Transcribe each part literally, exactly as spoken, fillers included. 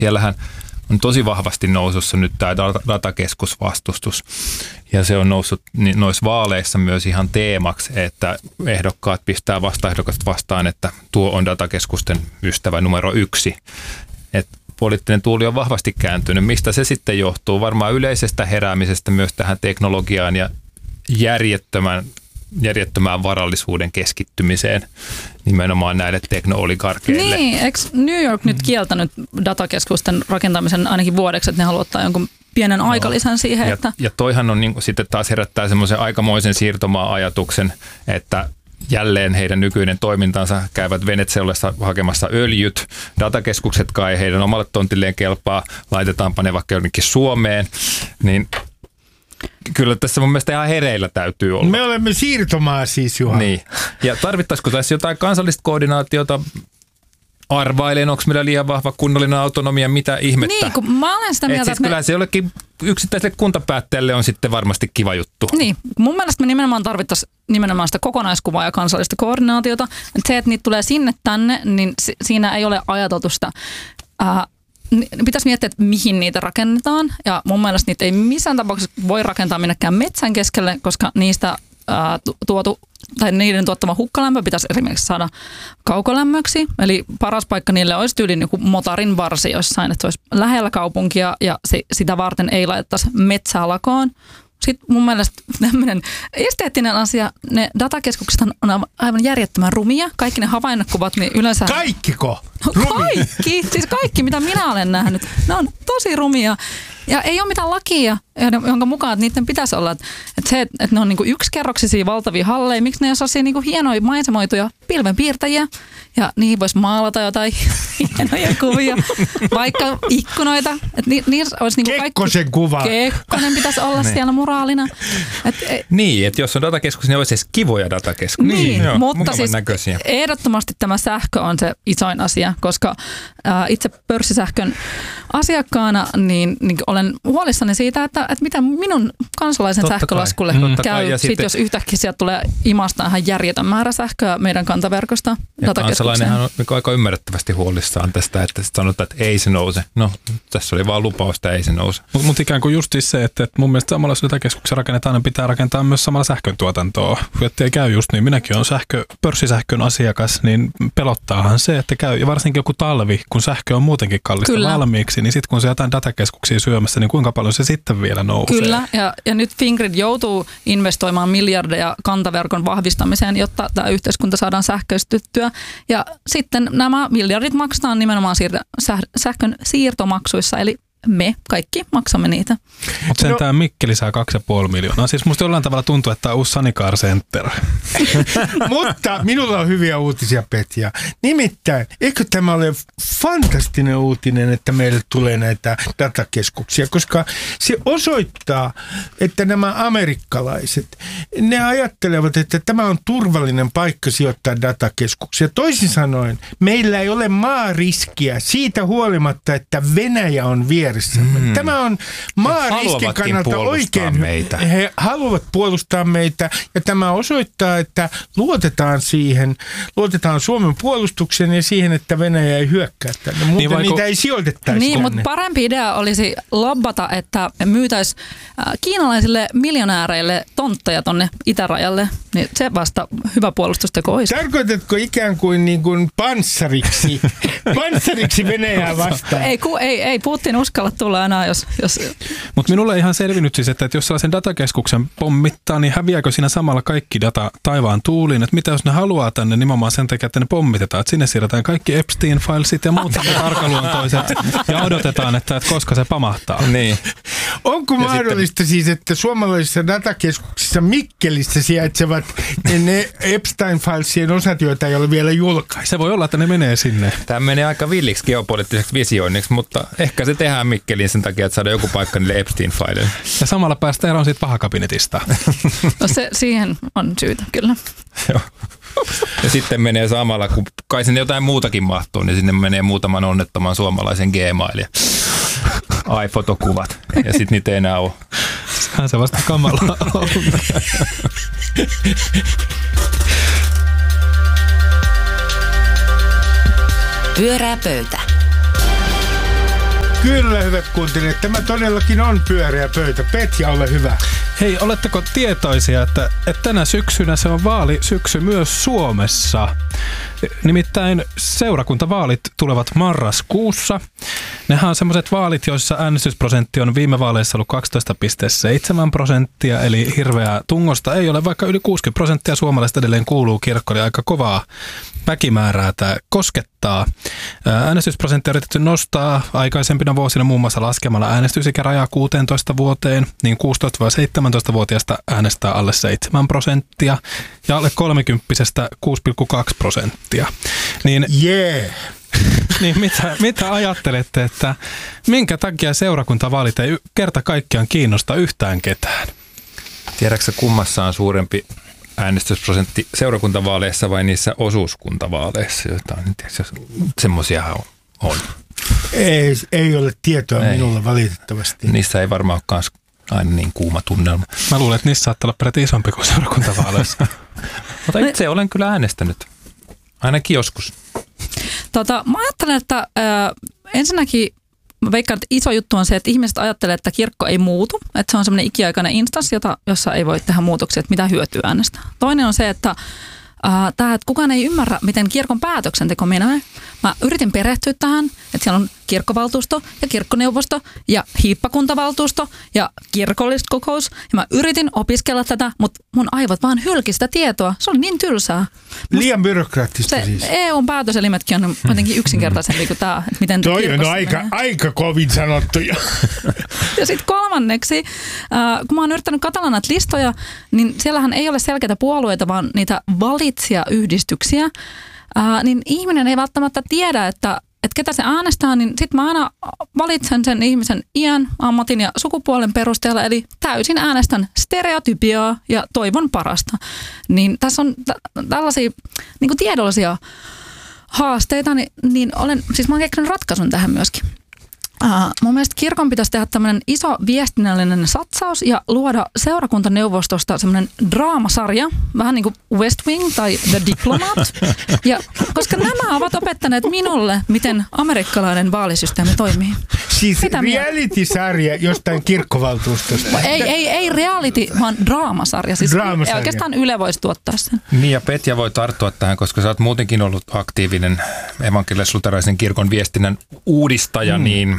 siellähän on tosi vahvasti nousussa nyt tämä datakeskusvastustus. Ja se on noussut noissa vaaleissa myös ihan teemaksi, että ehdokkaat pistää vastaehdokkaat vastaan, että tuo on datakeskusten ystävä numero yksi. Että poliittinen tuuli on vahvasti kääntynyt. Mistä se sitten johtuu? Varmaan yleisestä heräämisestä myös tähän teknologiaan ja järjettömän, järjettömään varallisuuden keskittymiseen nimenomaan näille tekno-oligarkeille. Niin, eikö New York nyt kieltänyt datakeskusten rakentamisen ainakin vuodeksi, että ne haluaa ottaa jonkun pienen no. aikalisän siihen? Ja, että... ja toihan on niin, sitten taas herättää semmoisen aikamoisen siirtomaa-ajatuksen, että jälleen heidän nykyinen toimintansa käyvät Venezuelassa hakemassa öljyt. Datakeskuksetkaan ei heidän omalle tontilleen kelpaa. Laitetaanpa ne vaikka jonnekin Suomeen. Niin kyllä tässä mun mielestä ihan hereillä täytyy olla. Me olemme siirtomaa siis, Juha. Niin. Ja tarvittaisiko tässä jotain kansallista koordinaatiota? Arvailen, onko meillä liian vahva kunnollinen autonomia, mitä ihmettä. Niin, kun mä olen sitä mieltä, Et että me... Kyllä se jollekin yksittäiselle kuntapäättäjälle on sitten varmasti kiva juttu. Niin, mun mielestä me nimenomaan tarvittaisiin nimenomaan sitä kokonaiskuvaa ja kansallista koordinaatiota. Et se, että niitä tulee sinne tänne, niin si- siinä ei ole ajateltu sitä. Ää, pitäisi miettiä, että mihin niitä rakennetaan. Ja mun mielestä niitä ei missään tapauksessa voi rakentaa minnekään metsän keskelle, koska niistä ää, tuotu tai niiden tuottama hukkalämpö pitäisi esimerkiksi saada kaukolämmöksi. Eli paras paikka niille olisi tyyliin joku motarin varsi jossain, että se olisi lähellä kaupunkia ja se, sitä varten ei laitettaisi metsää lakoon. Sitten mun mielestä tämmöinen esteettinen asia, ne datakeskukset on aivan järjettömän rumia. Kaikki ne havainnokuvat, niin yleensä... Kaikkiko? No, kaikki, siis kaikki mitä minä olen nähnyt, ne on tosi rumia. Ja ei ole mitään lakia, jonka mukaan että niiden pitäisi olla. Että se, että ne on niinku yksikerroksisia valtavia halleja, miksi ne ei ole sellaisia niinku hienoja maisemoituja pilvenpiirtäjiä. Ja niihin voisi maalata jotain hienoja kuvia, vaikka ikkunoita. Että ni, niissä olisi niinku kaikki... Kekkosen kuva. Kekkonen pitäisi olla siellä muraalina. Et, niin, että jos on datakeskus, niin olisi edes kivoja datakeskuksia. Niin, Joo, mutta siis näköisiä. Ehdottomasti tämä sähkö on se isoin asia, koska ää, itse pörssisähkön asiakkaana niin, niin olen huolissani siitä, että, että mitä minun kansalaisen Totta sähkölaskulle kai. käy, ja sit, sitten, jos yhtäkkiä sieltä tulee imasta ihan järjetön määrä sähköä meidän kantaverkosta datakeskukseen. Kansalainenhan on aika ymmärrettävästi huolissaan tästä, että sanotaan, että ei se nouse. No, tässä oli vaan lupaus, että ei se nouse. Mutta mut ikään kuin just se, että, että mun mielestä samalla jos datakeskuksia rakennetaan, niin pitää rakentaa myös samalla sähköntuotantoa. Että ei käy just niin. Minäkin olen sähkö, pörssisähkön asiakas, niin pelottaahan se, että käy. Ja varsinkin joku talvi, kun sähkö on muutenkin kallista Kyllä. valmiiksi, niin sitten kun se jotain datakeskuksia syömässä, niin kuinka paljon se sitten vielä nousee? Kyllä, ja, ja nyt Fingrid joutuu investoimaan miljardeja kantaverkon vahvistamiseen, jotta tämä yhteiskunta saadaan sähköistettyä. Ja sitten nämä miljardit maksetaan nimenomaan siirto, sähkön siirtomaksuissa, eli me kaikki maksamme niitä. Mutta sentään no. Mikkeli saa kaksi ja puoli miljoonaa. Siis musta jollain tavalla tuntuu, että tämä on uusi Sanicar Center. Mutta minulla on hyviä uutisia, Petja. Nimittäin, eikö tämä ole fantastinen uutinen, että meille tulee näitä datakeskuksia, koska se osoittaa, että nämä amerikkalaiset, ne ajattelevat, että tämä on turvallinen paikka sijoittaa datakeskuksia. Toisin sanoen, meillä ei ole maariskiä siitä huolimatta, että Venäjä on vieressä. Mm. Tämä on maariskin kannalta oikein. Meitä. He haluavat puolustaa meitä ja tämä osoittaa, että luotetaan siihen, luotetaan Suomen puolustukseen ja siihen, että Venäjä ei hyökkää tänne. Muuten niin vaikka... niitä ei sijoitettaisi Niin, tänne. mutta parempi idea olisi lobbata, että myytäisiin kiinalaisille miljonääreille tontteja tonne itärajalle. Niin se vasta hyvä puolustusteko olisi. Tarkoitatko ikään kuin, niin kuin panssariksi, panssariksi Venäjää vastaan? Ei, ku, ei, ei Putin uskalla tulla enää, jos... jos... Mutta minulle ei ihan selvinnyt siis, että jos sellaisen datakeskuksen pommittaa, niin häviääkö siinä samalla kaikki data taivaan tuuliin? Että mitä jos ne haluaa tänne nimenomaan sen takia, että ne pommitetaan? Että sinne siirretään kaikki Epstein-filesit ja muut arkaluontoiset ja odotetaan, että, että koska se pamahtaa. Niin. Onko ja mahdollista sitten... siis, että suomalaisissa datakeskuksissa Mikkelissä sijaitsevat ne Epstein-filesien osat, joita ei ole vielä julkaistu? Se voi olla, että ne menee sinne. Tämä menee aika villiksi geopoliittiseksi visioinniksi, mutta ehkä se tehdään Mikkeliin sen takia, että saadaan joku paikka niille Epstein-fileille. Ja samalla päästä eroon siitä pahakabinetista. No se, siihen on syytä, kyllä. Joo. Ja sitten menee samalla, kun kai sinne jotain muutakin mahtuu, niin sinne menee muutaman onnettoman suomalaisen Gmail ja iPhotokuvat. Ja sitten niitä ei enää ole. Sehän se vasta kamalaa on. Pyörää pöytä. Kyllä, hyvät kuuntelijat. Tämä todellakin on pyöreä pöytä. Petja, ole hyvä. Hei, oletteko tietoisia, että, että tänä syksynä se on vaalisyksy myös Suomessa? Nimittäin seurakuntavaalit tulevat marraskuussa. Nehän on sellaiset vaalit, joissa äänestysprosentti on viime vaaleissa ollut kaksitoista pilkku seitsemän prosenttia, eli hirveää tungosta ei ole, vaikka yli kuusikymmentä prosenttia suomalaisista edelleen kuuluu kirkkoon, eli aika kovaa väkimäärää tämä koskettaa. Äänestysprosentti on yritetty nostaa aikaisempina vuosina muun muassa laskemalla äänestysikärajaa kuusitoista vuoteen, niin kuusitoista-seitsemäntoista-vuotiaasta äänestää alle seitsemän prosenttia ja alle kolmekymppisestä kuusi pilkku kaksi prosenttia. Niin, yeah. niin mitä, mitä ajattelette, että minkä takia seurakuntavaalit ei kerta kaikkiaan kiinnosta yhtään ketään? Tiedätkö kummassa on suurempi äänestysprosentti seurakuntavaaleissa vai niissä osuuskuntavaaleissa, joita semmoisia on? on. Ei, ei ole tietoa ei. Minulla valitettavasti. Niissä ei varmaan ole aina niin kuuma tunnelma. Mä luulen, että niissä saattaa olla peräti isompi kuin seurakuntavaaleissa. Mutta itse olen kyllä äänestänyt. Ainakin joskus. Tota, mä ajattelen, että äh, ensinnäkin mä veikkaan, että iso juttu on se, että ihmiset ajattelee, että kirkko ei muutu. Että se on semmoinen ikiaikainen instanssi, jota, jossa ei voi tehdä muutoksia, että mitä hyötyä äänestää. Toinen on se, että äh, tämä, että kukaan ei ymmärrä, miten kirkon päätöksenteko menee. Mä yritin perehtyä tähän, että siellä on kirkkovaltuusto ja kirkkoneuvosto ja hiippakuntavaltuusto ja kirkolliskokous. Ja mä yritin opiskella tätä, mutta mun aivot vaan hylki sitä tietoa. Se oli niin tylsää. Liian byrokraattista se siis. E U:n päätöselimetkin on jotenkin yksinkertaisempi kuin tämä, että miten toi on aika, aika kovin sanottu. Ja sitten kolmanneksi, äh, kun mä oon yrittänyt katsella näitä listoja, niin siellähän ei ole selkeitä puolueita, vaan niitä valitsijayhdistyksiä. Äh, niin ihminen ei välttämättä tiedä, että, että ketä se äänestää, niin sitten mä aina valitsen sen ihmisen iän, ammatin ja sukupuolen perusteella, eli täysin äänestän stereotypiaa ja toivon parasta. Niin tässä on t- tällaisia niin kuin tiedollisia haasteita, niin, niin olen, siis mä oon keksinyt ratkaisun tähän myöskin. Uh, mun mielestä kirkon pitäisi tehdä tämmöinen iso viestinnällinen satsaus ja luoda seurakuntaneuvostosta semmoinen draamasarja, vähän niin kuin West Wing tai The Diplomat. Ja, koska nämä ovat opettaneet minulle, miten amerikkalainen vaalisysteemi toimii. Siis reality-sarja jostain kirkkovaltuustosta. Ei, ei, ei reality, vaan draamasarja. Siis draamasarja. Oikeastaan Yle voisi tuottaa sen. Niin ja Petja voi tarttua tähän, koska sä oot muutenkin ollut aktiivinen evankelis-luterilaisen kirkon viestinnän uudistaja, mm. niin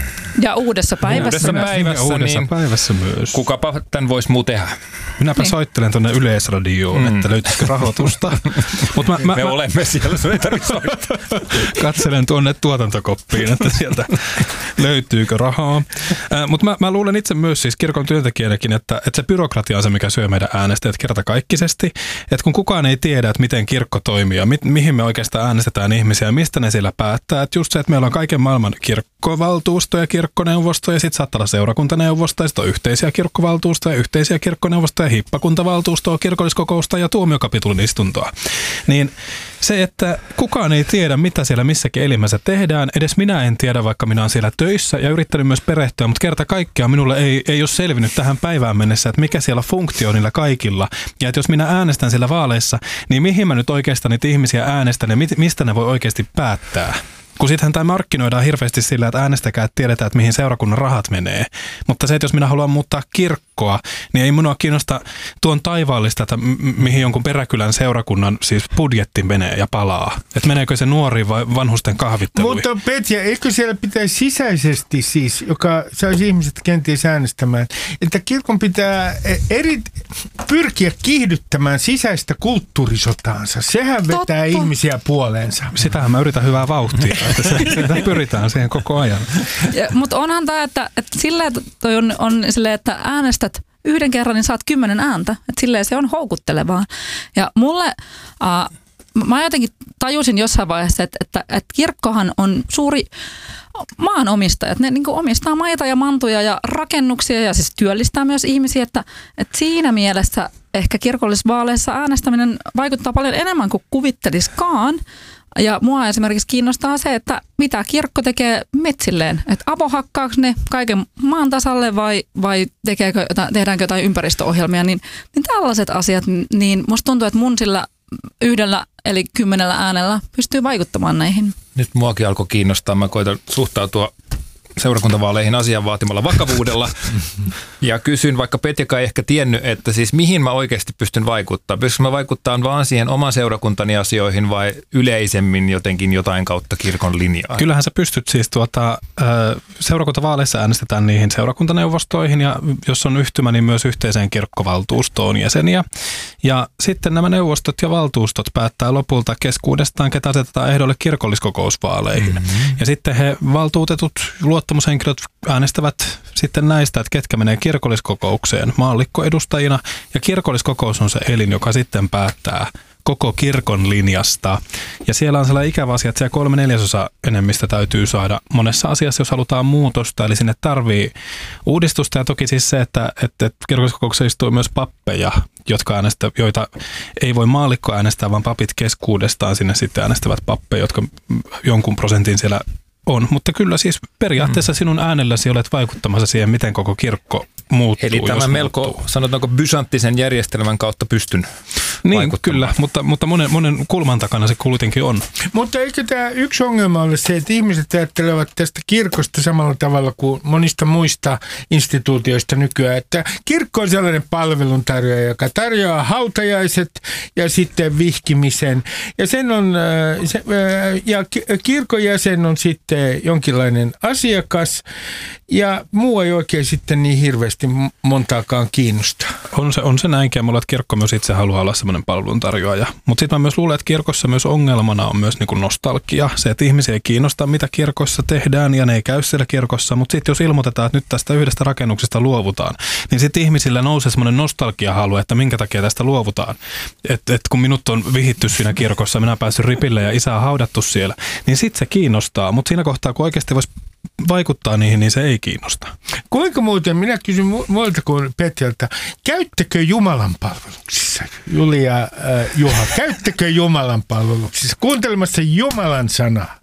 ja uudessa päivässä uudessa myös. Päivässä, uudessa niin päivässä myös. Kukapa tämän voisi muu tehdä? Minäpä niin. soittelen tuonne Yleisradioon, mm. että löytyisikö rahoitusta. Mut mä, mä, Me mä, olemme siellä, sun ei tarvitse soittaa. Katselen tuonne tuotantokoppiin, että sieltä löytyykö rahaa. Äh, Mutta mä, mä luulen itse myös siis kirkon työntekijänäkin, että, että se byrokratia on se, mikä syö meidän äänestäjät kertakaikkisesti. Että kun kukaan ei tiedä, että miten kirkko toimii ja mi, mihin me oikeastaan äänestetään ihmisiä ja mistä ne siellä päättää. Että just se, että meillä on kaiken maailman kirkkovaltuusto ja kirkkoneuvosto ja sitten saattaa olla seurakuntaneuvosto ja sitten on yhteisiä kirkkovaltuustoja, yhteisiä kirkkoneuvostoja, hippakuntavaltuustoa, kirkolliskokousta ja tuomiokapitulin istuntoa. Niin se, että kukaan ei tiedä, mitä siellä missäkin elimessä tehdään, edes minä en tiedä, vaikka minä olen siellä töissä ja yrittänyt myös perehtyä, mutta kerta kaikkiaan minulle ei, ei ole selvinnyt tähän päivään mennessä, että mikä siellä funktio niillä kaikilla. Ja että jos minä äänestän siellä vaaleissa, niin mihin mä nyt oikeastaan niitä ihmisiä äänestän ja mistä ne voi oikeasti päättää? Kun sittenhän tämä markkinoidaan hirveästi sillä, että äänestäkää, että tiedetään, että mihin seurakunnan rahat menee. Mutta se, että jos minä haluan muuttaa kirkkoa, niin ei minua kiinnosta tuon taivaallista, että m- mihin jonkun peräkylän seurakunnan siis budjetti menee ja palaa. Että meneekö se nuoriin vai vanhusten kahvitteluihin. Mutta Petja, eikö siellä pitäisi sisäisesti siis, joka saisi ihmiset kenties äänestämään, että kirkon pitää eri, pyrkiä kiihdyttämään sisäistä kulttuurisotaansa. Sehän vetää Totta. ihmisiä puoleensa. Sitähän mä yritän hyvää vauhtia. Että se, sitä pyritään siihen koko ajan. Mutta onhan tämä, että, että silleen toi on, on silleen, että äänestät yhden kerran, niin saat kymmenen ääntä. Että silleen se on houkuttelevaa. Ja mulle, äh, mä jotenkin tajusin jossain vaiheessa, että, että, että kirkkohan on suuri maanomistajat. Ne niin kuin omistaa maita ja mantuja ja rakennuksia ja siis työllistää myös ihmisiä. Että, että siinä mielessä ehkä kirkollisvaaleissa äänestäminen vaikuttaa paljon enemmän kuin kuvitteliskaan. Ja mua esimerkiksi kiinnostaa se, että mitä kirkko tekee metsilleen. Että avohakkaako ne kaiken maan tasalle vai, vai tekeekö, tehdäänkö jotain ympäristöohjelmia. Niin, niin tällaiset asiat, niin musta tuntuu, että mun sillä yhdellä eli kymmenellä äänellä pystyy vaikuttamaan näihin. Nyt muakin alkoi kiinnostaa. Mä koitan suhtautua seurakuntavaaleihin asian vaatimalla vakavuudella. Ja kysyn, vaikka Petjaka ei ehkä tiennyt, että siis mihin mä oikeasti pystyn vaikuttamaan. Pystynkö mä vaikuttamaan vaan siihen oman seurakuntani asioihin vai yleisemmin jotenkin jotain kautta kirkon linjaa? Kyllähän sä pystyt siis tuota, seurakuntavaaleissa äänestetään niihin seurakuntaneuvostoihin ja jos on yhtymä, niin myös yhteiseen kirkkovaltuustoon jäseniä. Ja sitten nämä neuvostot ja valtuustot päättää lopulta keskuudestaan, ketä asetetaan ehdolle kirkolliskokousvaaleihin. Mm-hmm. Ja sitten he valtuutetut luottamushenkilöt äänestävät sitten näistä, että ketkä menee kirkolliskokoukseen maallikkoedustajina. Ja kirkolliskokous on se elin, joka sitten päättää koko kirkon linjasta. Ja siellä on sellainen ikävä asia, että siellä kolme neljäsosa enemmistö täytyy saada monessa asiassa, jos halutaan muutosta. Eli sinne tarvii uudistusta ja toki siis se, että, että kirkolliskokouksessa istuu myös pappeja, jotka äänestä, joita ei voi maallikko äänestää, vaan papit keskuudestaan sinne sitten äänestävät pappeja, jotka jonkun prosentin siellä on. Mutta kyllä siis periaatteessa sinun äänelläsi olet vaikuttamassa siihen, miten koko kirkko muuttuu. Eli tämä melko, muuttuu. Sanotaanko bysanttisen järjestelmän kautta pystyn niin, vaikuttamaan. Kyllä, mutta, mutta monen, monen kulman takana se kuitenkin on. Mutta eikö tämä yksi ongelma ole se, että ihmiset ajattelevat tästä kirkosta samalla tavalla kuin monista muista instituutioista nykyään, että kirkko on sellainen palveluntarjoaja, joka tarjoaa hautajaiset ja sitten vihkimisen. Ja, sen on, se, ja kirkon jäsen on sitten jonkinlainen asiakas ja muu ei oikein sitten niin hirveästi montaakaan kiinnosta. On se, on se näinkin ja mulla, että kirkko myös itse haluaa olla semmoinen palveluntarjoaja. Mutta sitten mä myös luulen, että kirkossa myös ongelmana on myös niinku nostalgia. Se, että ihmisiä ei kiinnosta, mitä kirkossa tehdään ja ne ei käy siellä kirkossa. Mutta sitten jos ilmoitetaan, että nyt tästä yhdestä rakennuksesta luovutaan, niin sitten ihmisillä nousee semmoinen nostalgiahalu, että minkä takia tästä luovutaan. Että et kun minut on vihitty siinä kirkossa, minä päässyt ripille ja isä on haudattu siellä, niin sitten se kiinnostaa. Mutta siinä kohtaa, kun oikeasti voisi vaikuttaa niihin, niin se ei kiinnosta. Kuinka muuten, minä kysyn muilta kuin Petjalta, käyttekö Jumalan palveluksissa, Julia ja äh, Juha, käyttekö Jumalan palveluksissa, kuuntelemassa Jumalan sanaa?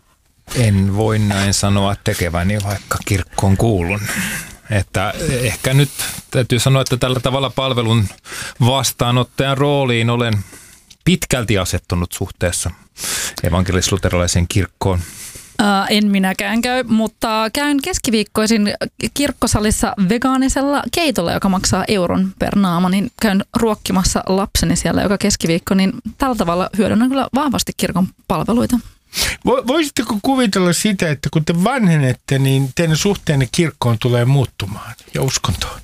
En voi näin sanoa tekeväni, vaikka kirkkoon kuulun. Että ehkä nyt täytyy sanoa, että tällä tavalla palvelun vastaanottajan rooliin olen pitkälti asettunut suhteessa evankelis-luterilaiseen kirkkoon. Ää, en minäkään käy, mutta käyn keskiviikkoisin kirkkosalissa vegaanisella keitolla, joka maksaa euron per naama, niin käyn ruokkimassa lapseni siellä joka keskiviikko, niin tällä tavalla hyödynnän kyllä vahvasti kirkon palveluita. Voisitteko kuvitella sitä, että kun te vanhenette, niin teidän suhteenne kirkkoon tulee muuttumaan ja uskontoon?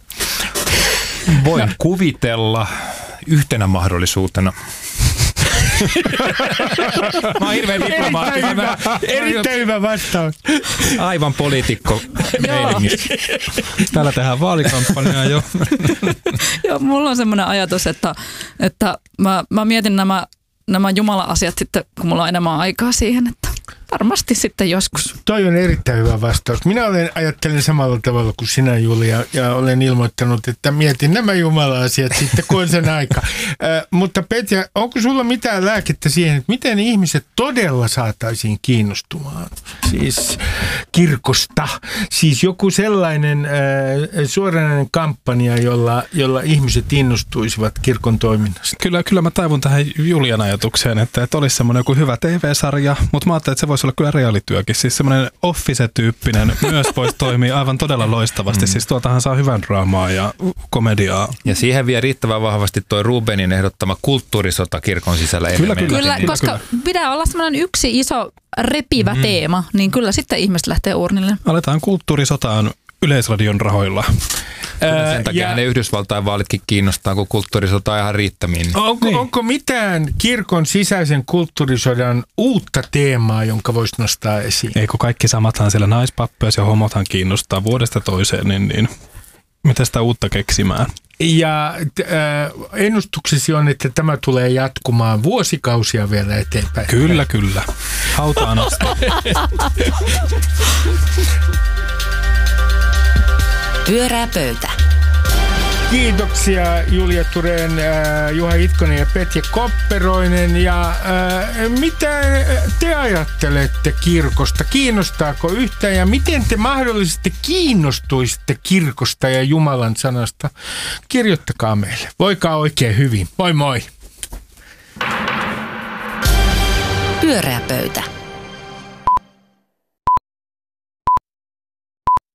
Voin kuvitella yhtenä mahdollisuutena. Mä oon hirveän diplomaattinen. Mä, erittäin hyvä vastaus. Aivan poliitikko meiningissä. Täällä tehdään vaalikampanjaa jo. Joo, mulla on semmoinen ajatus, että, että mä, mä mietin nämä, nämä Jumala-asiat sitten, kun mulla on enemmän aikaa siihen, että varmasti sitten joskus. Toi on erittäin hyvä vastaus. Minä olen, ajattelen samalla tavalla kuin sinä, Julia, ja olen ilmoittanut, että mietin nämä Jumala-asiat sitten, kun on sen aika. Äh, mutta Petja, onko sulla mitään lääkettä siihen, että miten ihmiset todella saataisiin kiinnostumaan? Siis kirkosta. Siis joku sellainen äh, suoranainen kampanja, jolla, jolla ihmiset innostuisivat kirkon toiminnasta. Kyllä, kyllä mä taivun tähän Julian ajatukseen, että, että olisi semmoinen joku hyvä T V-sarja, mutta mä ajattelin, että se voisi olla kyllä reaalityökin. Siis semmoinen Office-tyyppinen myös voisi toimia aivan todella loistavasti. Mm. Siis tuoltahan saa hyvän draamaa ja komediaa. Ja siihen vie riittävän vahvasti toi Rubenin ehdottama kulttuurisota kirkon sisällä. Kyllä, kyllä, kyllä, koska kyllä. Pitää olla semmoinen yksi iso repivä mm. teema, niin kyllä sitten ihmiset lähtee urnille. Aletaan kulttuurisotaan Yleisradion rahoilla. Kyllä sen takia ne Yhdysvaltain vaalitkin kiinnostaa, kun kulttuurisota ihan riittämiin. Onko, niin. onko mitään kirkon sisäisen kulttuurisodan uutta teemaa, jonka voisi nostaa esiin? Eikö kaikki samathan siellä naispappeus ja homothan kiinnostaa vuodesta toiseen, niin, niin mitä sitä uutta keksimään? Ja äh, ennustuksesi on, että tämä tulee jatkumaan vuosikausia vielä eteenpäin. Kyllä, kyllä. Hautaan asti. Pyörää pöytä. Kiitoksia Julia Thurén, äh, Juha Itkonen ja Petja Kopperoinen. Ja äh, mitä te ajattelette kirkosta? Kiinnostaako yhtään ja miten te mahdollisesti kiinnostuisitte kirkosta ja Jumalan sanasta? Kirjoittakaa meille. Voikaa oikein hyvin. Moi moi! Pyörää pöytä.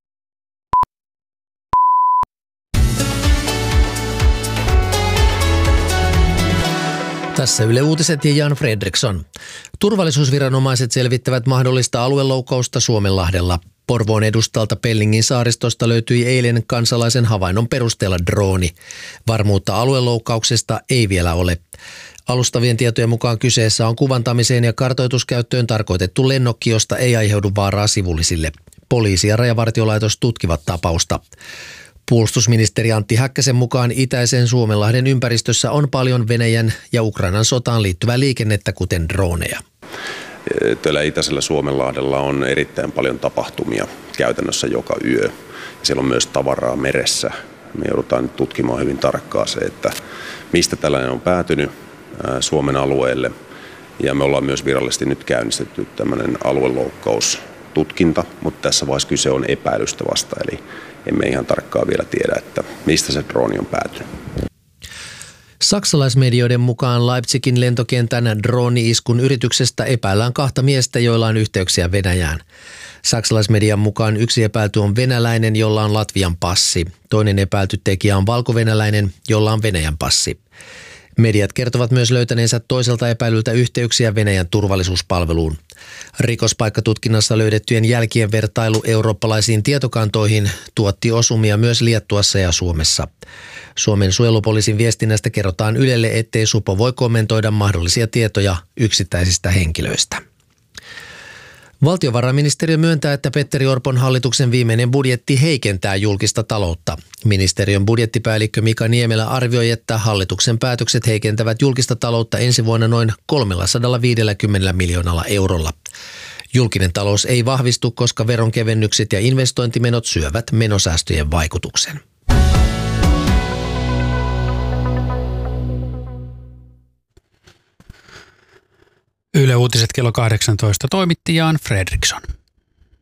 Tässä Yle Uutiset ja Jan Fredriksson. Turvallisuusviranomaiset selvittävät mahdollista alueloukkausta Suomenlahdella. Porvoon edustalta Pellingin saaristosta löytyi eilen kansalaisen havainnon perusteella drooni. Varmuutta alueloukkauksesta ei vielä ole. Alustavien tietojen mukaan kyseessä on kuvantamiseen ja kartoituskäyttöön tarkoitettu lennokki, josta ei aiheudu vaaraa sivullisille. Poliisi ja Rajavartiolaitos tutkivat tapausta. Puolustusministeri Antti Häkkäsen mukaan itäisen Suomenlahden ympäristössä on paljon Venäjän ja Ukrainan sotaan liittyvää liikennettä, kuten droneja. Tällä itäisellä Suomenlahdella on erittäin paljon tapahtumia käytännössä joka yö. Siellä on myös tavaraa meressä. Me joudutaan nyt tutkimaan hyvin tarkkaan se, että mistä tällainen on päätynyt Suomen alueelle. Ja me ollaan myös virallisesti nyt käynnistetty tämmöinen alueloukkaustutkinta, mutta tässä vaiheessa kyse on epäilystä vasta, eli emme ihan tarkkaan vielä tiedä, että mistä se drooni on päätynyt. Saksalaismedioiden mukaan Leipzigin lentokentän drooni-iskun yrityksestä epäillään kahta miestä, joilla on yhteyksiä Venäjään. Saksalaismedian mukaan yksi epäilty on venäläinen, jolla on Latvian passi. Toinen epäilty tekijä on valkovenäläinen, jolla on Venäjän passi. Mediat kertovat myös löytäneensä toiselta epäilyltä yhteyksiä Venäjän turvallisuuspalveluun. Rikospaikkatutkinnassa löydettyjen jälkien vertailu eurooppalaisiin tietokantoihin tuotti osumia myös Liettuassa ja Suomessa. Suomen suojelupoliisin viestinnästä kerrotaan Ylelle, ettei supo voi kommentoida mahdollisia tietoja yksittäisistä henkilöistä. Valtiovarainministeriö myöntää, että Petteri Orpon hallituksen viimeinen budjetti heikentää julkista taloutta. Ministeriön budjettipäällikkö Mika Niemelä arvioi, että hallituksen päätökset heikentävät julkista taloutta ensi vuonna noin kolmesataaviisikymmentä miljoonalla eurolla. Julkinen talous ei vahvistu, koska veronkevennykset ja investointimenot syövät menosäästöjen vaikutuksen. Yle Uutiset kello kahdeksantoista toimitti Jan Fredriksson.